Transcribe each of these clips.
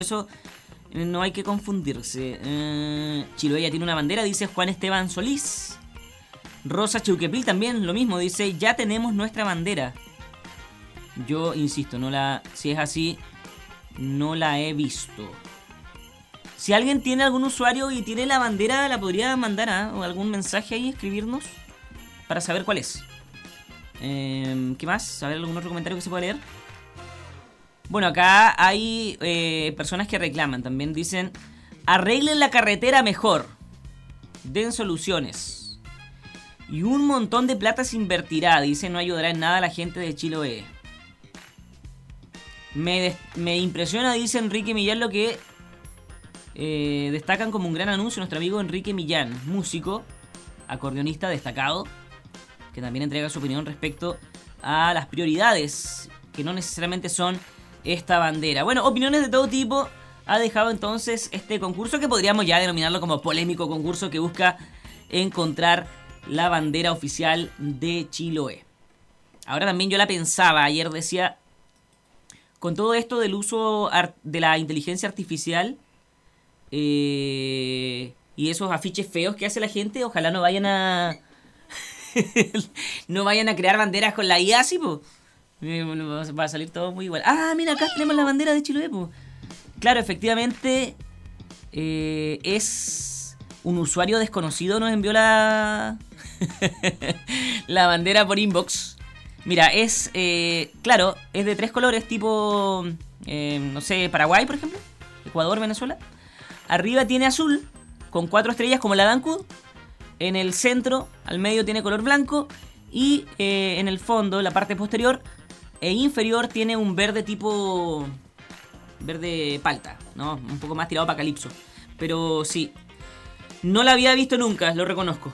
Eso no hay que confundirse. Chiloé ya tiene una bandera, dice Juan Esteban Solís. Rosa Cheuquepil también lo mismo, dice ya tenemos nuestra bandera. Yo insisto, si es así, no la he visto. Si alguien tiene algún usuario y tiene la bandera, la podría mandar o algún mensaje ahí, escribirnos para saber cuál es. ¿Qué más? A ver, algún otro comentario que se pueda leer. Bueno, acá hay personas que reclaman. También dicen, arreglen la carretera mejor. Den soluciones. Y un montón de plata se invertirá. Dice, no ayudará en nada a la gente de Chiloé. Me impresiona, dice Enrique Millán, lo que destacan como un gran anuncio nuestro amigo Enrique Millán, músico, acordeonista destacado, que también entrega su opinión respecto a las prioridades, que no necesariamente son esta bandera. Bueno, opiniones de todo tipo ha dejado entonces este concurso, que podríamos ya denominarlo como polémico concurso, que busca encontrar la bandera oficial de Chiloé. Ahora también yo la pensaba, ayer decía, con todo esto del uso de la inteligencia artificial y esos afiches feos que hace la gente, ojalá no vayan a no vayan a crear banderas con la IA así, pues. Va a salir todo muy igual. Ah, mira, acá tenemos la bandera de Chiloé, po. Claro, efectivamente es un usuario desconocido, nos envió la la bandera por inbox. Mira, claro, es de 3 colores, tipo no sé, Paraguay, por ejemplo, Ecuador, Venezuela. Arriba tiene azul con 4 estrellas como la Dancud. En el centro, al medio, tiene color blanco. Y en el fondo, la parte posterior e inferior, tiene un verde tipo verde palta, ¿no? Un poco más tirado para calipso. Pero sí, no la había visto nunca, lo reconozco.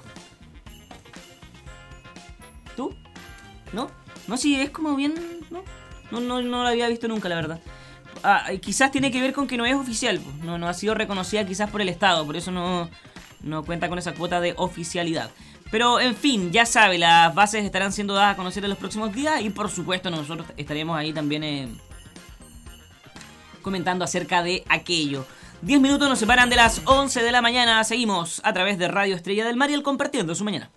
¿Tú? ¿No? No, sí, es como bien... No la había visto nunca, la verdad. Quizás tiene que ver con que no es oficial. No ha sido reconocida quizás por el Estado. Por eso no cuenta con esa cuota de oficialidad. Pero, en fin, ya sabe, las bases estarán siendo dadas a conocer en los próximos días. Y, por supuesto, nosotros estaremos ahí también comentando acerca de aquello. 10 minutos nos separan de las 11 de la mañana. Seguimos a través de Radio Estrella del Mar y el Compartiendo su Mañana.